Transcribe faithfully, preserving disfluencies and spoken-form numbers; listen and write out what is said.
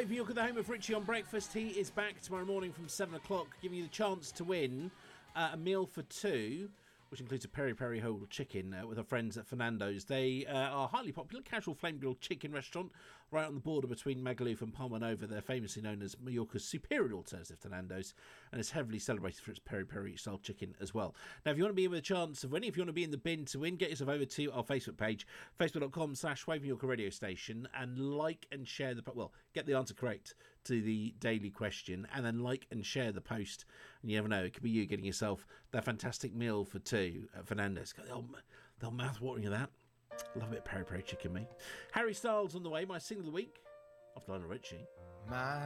Waving York at the home of Richie on breakfast. He is back tomorrow morning from seven o'clock, giving you the chance to win uh, a meal for two, which includes a peri peri whole chicken uh, with our friends at Fernando's. They uh, are a highly popular casual flame grilled chicken restaurant right on the border between Magaluf and Palma Nova. They're famously known as Mallorca's superior alternative to Nando's, and is heavily celebrated for its peri peri style chicken as well. Now, if you want to be in with a chance of winning, if you want to be in the bin to win, get yourself over to our Facebook page, facebook.com slash Waving York radio station, and like and share the, well, get the answer correct to the daily question, and then like and share the post, and you never know, it could be you getting yourself that fantastic meal for two at Fernando's. The old, the old mouth-watering of that. Love a bit of peri peri chicken, me. Harry Styles on the way, my single of the week, after Lionel Richie. My